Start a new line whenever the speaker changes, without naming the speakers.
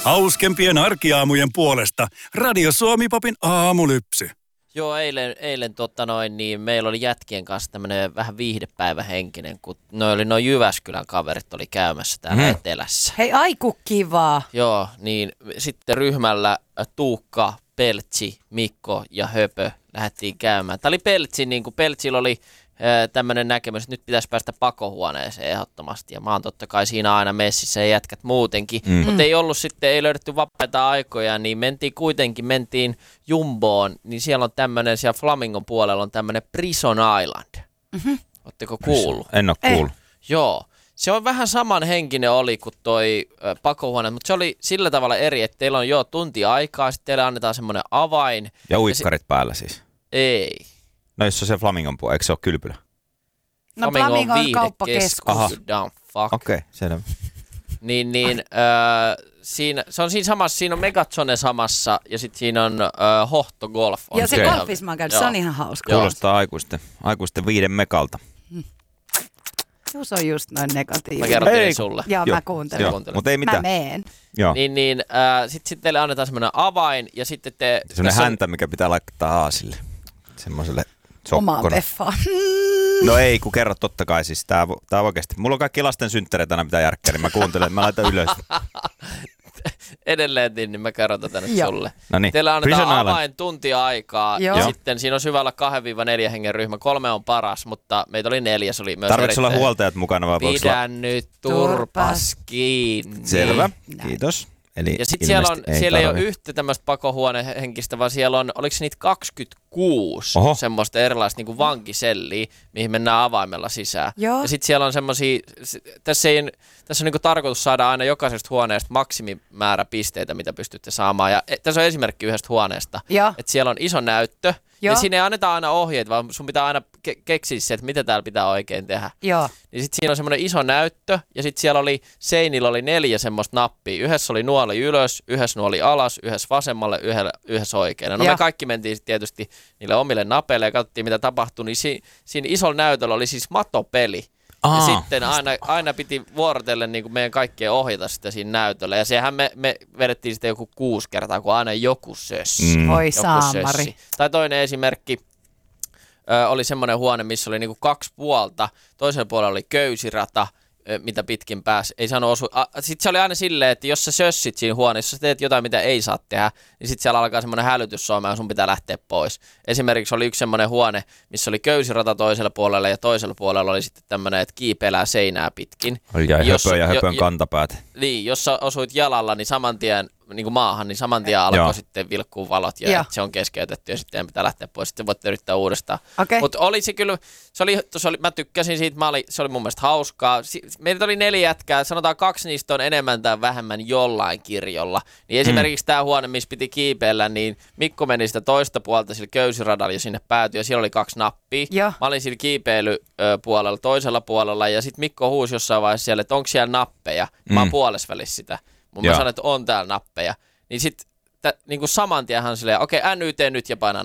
Hauskempien arkiaamujen puolesta Radio Suomi-popin aamulypsy.
Joo, eilen niin meillä oli jätkien kanssa tämmönen vähän viihdepäivähenkinen, kun noi Jyväskylän kaverit oli käymässä täällä etelässä.
Hei, aiku kivaa.
Joo, niin sitten ryhmällä Tuukka, Peltsi, Mikko ja Höpö lähdettiin käymään. Tää oli Peltsi, niin kuin Peltsillä oli tämmönen näkemys, että nyt pitäisi päästä pakohuoneeseen ehdottomasti. Ja mä oon totta kai siinä aina messissä ja jätkät muutenkin. Mutta ei löydetty vapaita aikoja, niin mentiin Jumboon. Niin siellä on tämmönen, siellä Flamingon puolella on tämmönen Prison Island. Ootteko kuullut?
En oo kuullut.
Joo. Se on vähän samanhenkinen oli kuin toi pakohuone, mutta se oli sillä tavalla eri, että teillä on tunti aikaa, sitten teille annetaan semmoinen avain.
Ja uikkarit päällä siis?
Ei.
No jos on se Flamingon puolella, eikö se ole kylpylä?
No Flamingon on kauppakeskus.
Okei, selvä.
Se on siinä samassa, siinä on Megazone samassa ja sitten siinä on Hohto Golf.
Ja se golfissa mä oon käynyt, se on ihan hauska.
Kuulostaa aikuisten 5 mekalta.
Se on just noin negatiivinen.
Mä kerrotin sulle.
Joo, mä kuuntelen.
Mutta ei mitään.
Mä meen.
Sitten teille annetaan semmoinen avain ja sitten te...
Semmoinen häntä, mikä pitää laittaa aasille. Semmoiselle
omaa
sokkona.
peffaa.
No ei, kun kerrot totta kai siis. Tää oikeesti. Mulla on kaikki lasten synttäreitä aina pitää järkkää, niin mä kuuntelen, mä laitan ylös.
Edelleen, niin mä kerron tätä nyt sulle.
Noniin.
Teillä annetaan avain tuntia aikaa ja sitten siinä on syvällä 2-4 hengen ryhmä. 3 on paras, mutta meitä oli 4. Se oli myös
tarvitsetko olla huoltajat mukana vai voiko
Pidä nyt turpas kiinni.
Selvä, kiitos. Eli
ja sitten siellä ei ole yhtä tämmöistä pakohuonehenkistä, vaan siellä on, oliko se niitä 26 semmoista erilaista niin kuin vankiselliä, mihin mennään avaimella sisään.
Joo.
Ja sitten siellä on semmoisia, tässä on niin kuin tarkoitus saada aina jokaisesta huoneesta maksimimäärä pisteitä, mitä pystytte saamaan. Ja tässä on esimerkki yhdestä huoneesta, että siellä on iso näyttö. Ja siinä ei anneta aina ohjeet, vaan sun pitää aina keksiä se, että mitä täällä pitää oikein tehdä.
Joo.
Ja sitten siinä on semmoinen iso näyttö, ja sitten siellä oli, seinillä oli 4 semmoista nappia. Yhdessä oli nuoli ylös, yhdessä nuoli alas, yhdessä vasemmalle, yhdessä oikein. No me kaikki mentiin sitten tietysti niille omille napeille ja katsottiin, mitä tapahtui. Niin siinä isolla näytöllä oli siis matopeli. Ja sitten aina piti vuorotellen niin kuin meidän kaikkien ohjata sitä siinä näytöllä. Ja sehän me vedettiin sitten joku 6 kertaa, kun aina joku sössi.
Oi saamari.
Tai toinen esimerkki oli semmoinen huone, missä oli niinku 2 puolta. Toisella puolella oli köysirata, mitä pitkin pääsi. Ei saanut osua. Sitten se oli aina silleen, että jos sä sössit siinä huoneessa, jos sä teet jotain, mitä ei saa tehdä, niin sitten siellä alkaa semmoinen hälytyssoima ja sun pitää lähteä pois. Esimerkiksi oli yksi semmoinen huone, missä oli köysirata toisella puolella ja toisella puolella oli sitten tämmöinen, että kiipeilää seinää pitkin.
Jäi höpön kantapäät.
Niin, jos sä osuit jalalla, niin saman tien niin kuin maahan, niin saman tien alkoi sitten vilkkuu valot ja se on keskeytetty ja sitten pitää lähteä pois. Sitten voitte yrittää uudestaan.
Okay.
Mutta oli se kyllä, mä tykkäsin siitä, se oli mun mielestä hauskaa. Meitä oli 4 jätkää, sanotaan 2 niistä on enemmän tai vähemmän jollain kirjolla. Niin esimerkiksi tämä huone, missä piti kiipeillä, niin Mikko meni sitä toista puolta sillä köysiradalla ja sinne päätyi ja siellä oli 2 nappia. Mä olin sillä kiipeilypuolella toisella puolella ja sitten Mikko huusi jossain vaiheessa siellä, että onko siellä nappeja. Mä oon puolesvälissä sitä. Mä sanoin, että on täällä nappeja. Niin sit niin kuin saman tien hän silleen, okei, NYT nyt ja paina